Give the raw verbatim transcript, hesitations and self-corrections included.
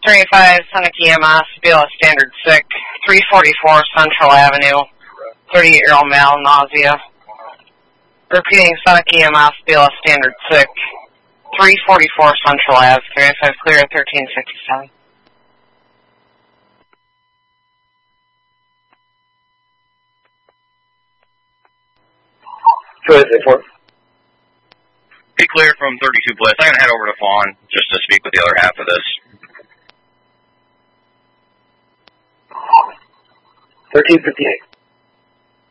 thirty-five, Sonic E M S, B L S Standard Sick, three forty-four Central Avenue, thirty-eight-year-old male, nausea. Repeating, Sonic E M S, B L S Standard Sick, three forty-four Central Ave, thirty-five clear, thirteen fifty-seven. Go ahead, four. Be clear from thirty-two Bliss. I'm going to head over to Fawn just to speak with the other half of this. thirteen fifty-eight.